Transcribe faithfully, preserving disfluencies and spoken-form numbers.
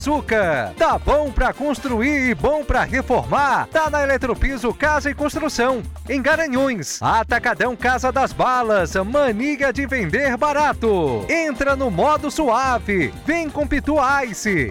Açúcar. Tá bom pra construir e bom pra reformar? Tá na Eletropiso Casa e Construção, em Garanhuns. Atacadão Casa das Balas, mania de vender barato. Entra no modo suave. Vem com Pitu Ice.